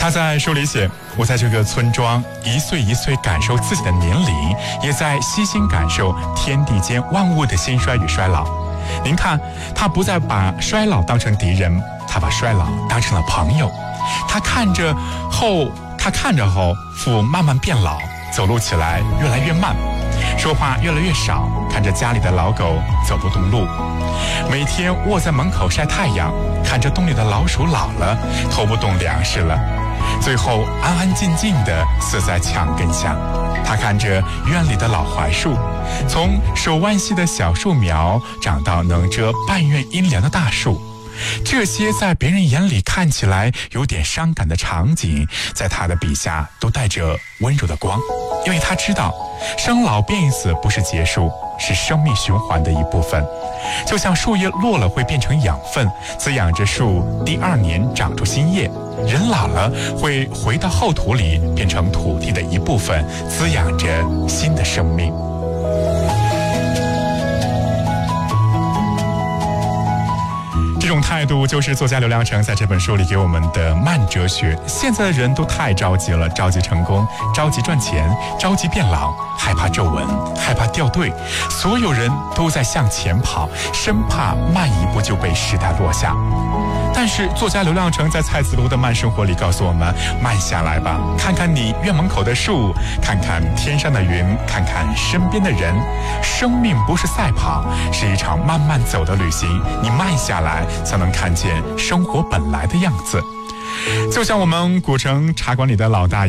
他在书里写，我在这个村庄一岁一岁感受自己的年龄，也在悉心感受天地间万物的兴衰与衰老。您看，他不再把衰老当成敌人，他把衰老当成了朋友。他看着后父慢慢变老，走路起来越来越慢，说话越来越少，看着家里的老狗走不动路，每天卧在门口晒太阳，看着洞里的老鼠老了，偷不动粮食了，最后安安静静地死在墙根下。他看着院里的老槐树，从手腕细的小树苗长到能遮半院阴凉的大树。这些在别人眼里看起来有点伤感的场景，在他的笔下都带着温柔的光，因为他知道生老病死不是结束，是生命循环的一部分。就像树叶落了会变成养分，滋养着树第二年长出新叶，人老了会回到后土里，变成土地的一部分，滋养着新的生命。这种态度就是作家刘亮程在这本书里给我们的慢哲学。现在的人都太着急了，着急成功，着急赚钱，着急变老，害怕皱纹，害怕掉队，所有人都在向前跑，生怕慢一步就被时代落下。但是作家刘亮程在蔡子炉的慢生活里告诉我们，慢下来吧，看看你院门口的树，看看天上的云，看看身边的人。生命不是赛跑，是一场慢慢走的旅行，你慢下来才能看见生活本来的样子。就像我们古城茶馆里的老大爷